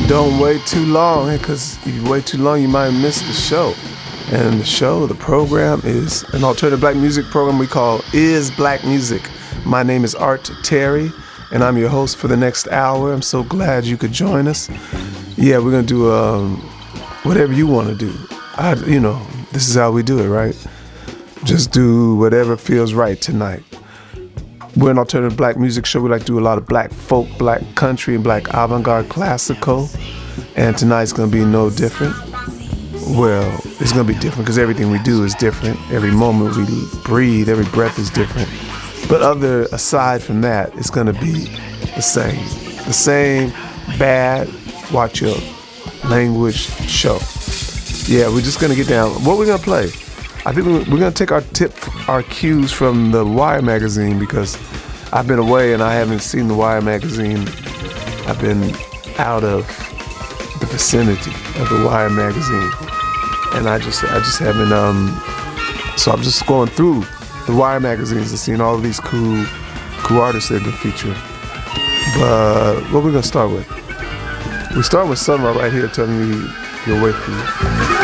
Don't wait too long, because if you wait too long, you might miss the show. And the program is an alternative black music program we call Is Black Music. My name is Art Terry, and I'm your host for the next hour. I'm so glad you could join us. Yeah, we're going to do whatever you want to do. This is how we do it, right? Just do whatever feels right tonight. We're an alternative black music show. We like to do a lot of black folk, black country, and black avant-garde classical. And tonight's going to be no different. Well, it's going to be different because everything we do is different. Every moment we breathe, every breath is different. But aside from that, it's going to be the same. The same bad, watch your language show. Yeah, we're just going to get down. What we're going to play? I think we're going to take our cues from the Wire magazine because I've been away and I haven't seen the Wire magazine. I've been out of the vicinity of the Wire magazine, and I just haven't. So I'm just going through the Wire magazines and seeing all of these cool artists they've been featuring. But what we're going to start with? We start with Summer right here telling you you'll wait for you.